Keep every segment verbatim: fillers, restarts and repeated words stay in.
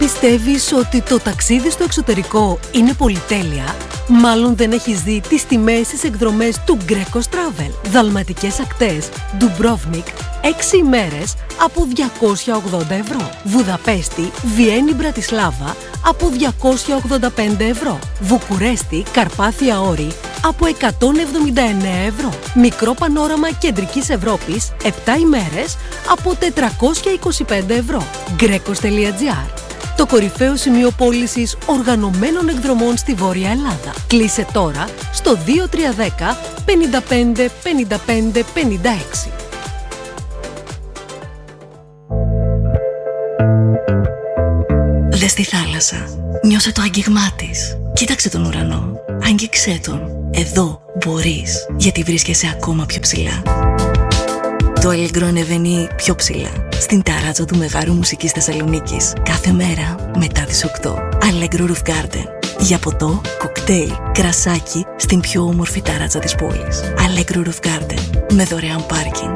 Πιστεύεις ότι το ταξίδι στο εξωτερικό είναι πολυτέλεια? Μάλλον δεν έχεις δει τις τιμές στις εκδρομές του Greco Travel. Δαλματικές ακτές, Dubrovnik, έξι ημέρες από διακόσια ογδόντα ευρώ. Βουδαπέστη, Βιέννη, Μπρατισλάβα από διακόσια ογδόντα πέντε ευρώ. Βουκουρέστη, Καρπάθια Όρη από εκατόν εβδομήντα εννέα ευρώ. Μικρό πανόραμα Κεντρικής Ευρώπης, επτά ημέρες από τετρακόσια είκοσι πέντε ευρώ. Grecos.gr, το κορυφαίο σημείο πώλησης οργανωμένων εκδρομών στη Βόρεια Ελλάδα. Κλείσε τώρα στο δύο τρία ένα μηδέν πενήντα πέντε πενήντα πέντε πενήντα έξι. Δες τη θάλασσα. Νιώσε το άγγιγμά της. Κοίταξε τον ουρανό. Άγγιξέ τον. Εδώ μπορείς, γιατί βρίσκεσαι ακόμα πιο ψηλά. Το Allegro ανεβαίνει πιο ψηλά, στην ταράτσα του Μεγάρου Μουσικής Θεσσαλονίκης, κάθε μέρα μετά τις οκτώ. Allegro Roof Garden. Για ποτό, κοκτέιλ, κρασάκι στην πιο όμορφη ταράτσα της πόλης. Allegro Roof Garden, με δωρεάν πάρκινγκ.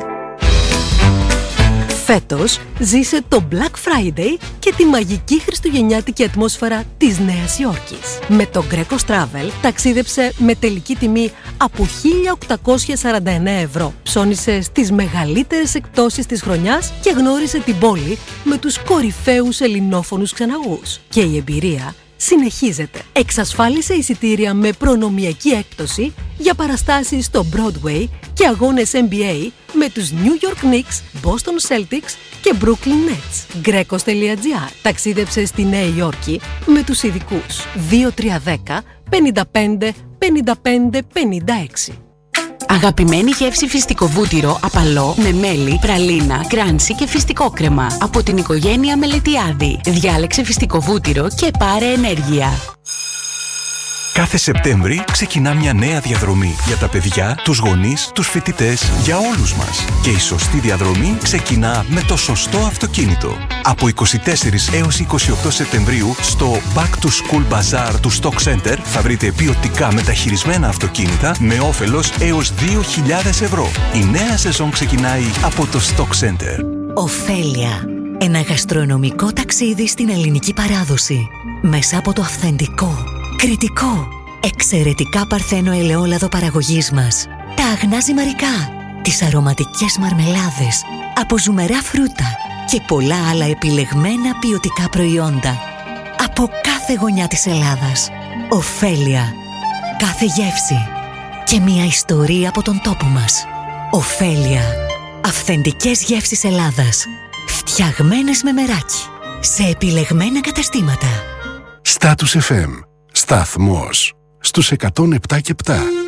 Φέτος ζήσε το Black Friday και τη μαγική χριστουγεννιάτικη ατμόσφαιρα της Νέας Υόρκης. Με το Greco Travel ταξίδεψε με τελική τιμή από χίλια οκτακόσια σαράντα εννέα ευρώ. Ψώνισε στις μεγαλύτερες εκπτώσεις της χρονιάς και γνώρισε την πόλη με τους κορυφαίους ελληνόφωνους ξεναγούς. Και η εμπειρία συνεχίζεται. Εξασφάλισε εισιτήρια με προνομιακή έκπτωση για παραστάσεις στο Broadway και αγώνες N B A με τους New York Knicks, Boston Celtics και Brooklyn Nets. Grecos.gr, ταξίδεψε στη Νέα Υόρκη με τους ειδικούς. δύο τρία ένα μηδέν πενήντα πέντε πενήντα πέντε πενήντα έξι. Αγαπημένη γεύση φυστικό βούτυρο απαλό με μέλι, πραλίνα, κράντσι και φυστικό κρεμά από την οικογένεια Μελετιάδη. Διάλεξε φυστικό βούτυρο και πάρε ενέργεια. Κάθε Σεπτέμβρη ξεκινά μια νέα διαδρομή για τα παιδιά, τους γονείς, τους φοιτητές, για όλους μας. Και η σωστή διαδρομή ξεκινά με το σωστό αυτοκίνητο. Από είκοσι τέσσερις έως είκοσι οκτώ Σεπτεμβρίου στο Back to School Bazaar του Stock Center θα βρείτε ποιοτικά μεταχειρισμένα αυτοκίνητα με όφελος έως δύο χιλιάδες ευρώ. Η νέα σεζόν ξεκινάει από το Stock Center. Ωφέλεια. Ένα γαστρονομικό ταξίδι στην ελληνική παράδοση. Μέσα από το αυθεντικό, κριτικό, εξαιρετικά παρθένο ελαιόλαδο παραγωγής μας. Τα αγνά ζυμαρικά, τις αρωματικές μαρμελάδες, από ζουμερά φρούτα και πολλά άλλα επιλεγμένα ποιοτικά προϊόντα. Από κάθε γωνιά της Ελλάδας. Ωφέλεια. Κάθε γεύση. Και μια ιστορία από τον τόπο μας. Ωφέλεια. Αυθεντικές γεύσεις Ελλάδας. Φτιαγμένες με μεράκι. Σε επιλεγμένα καταστήματα. Status εφ εμ. Σταθμός στους εκατόν επτά και επτά.